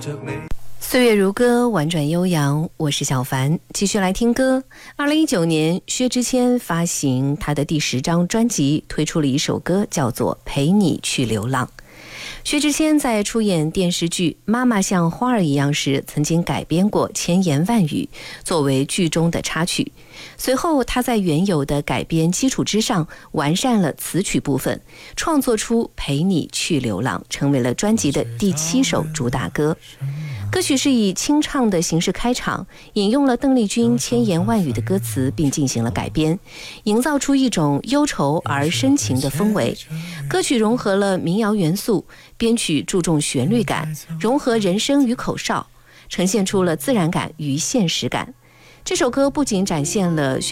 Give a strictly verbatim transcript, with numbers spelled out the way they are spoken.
岁月如歌，婉转悠扬，我是小凡，继续来听歌。二零一九年，薛之谦发行他的第十张专辑，推出了一首歌，叫做《陪你去流浪》。薛之谦在出演电视剧《妈妈像花儿一样》时，曾经改编过千言万语作为剧中的插曲。随后他在原有的改编基础之上完善了词曲部分，创作出《陪你去流浪》，成为了专辑的第七首主打歌。歌曲是以清唱的形式开场，引用了邓丽君千言万语的歌词，并进行了改编，营造出一种忧愁而深情的氛围。歌曲融合了民谣元素，编曲注重旋律感，融合人声与口哨，呈现出了自然感与现实感。这首歌不仅展现了